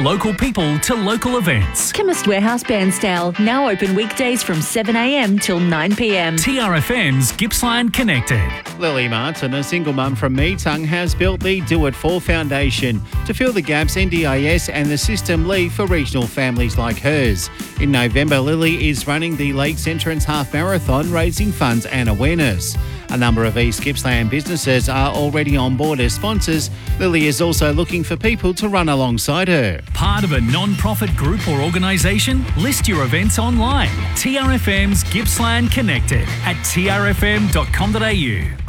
local people to local events. Chemist Warehouse Bairnsdale, now open weekdays from 7am till 9pm. TRFM's Gippsland Connected. Lily Martin, a single mum from Meetung, has built the Do It For Foundation to fill the gaps NDIS and the system leave for regional families like hers. In November, Lily is running the Lakes Entrance Half Marathon, raising funds and awareness. A number of East Gippsland businesses are already on board as sponsors. Lily is also looking for people to run alongside her. Part of a non-profit group or organisation? List your events online. TRFM's Gippsland Connected at trfm.com.au.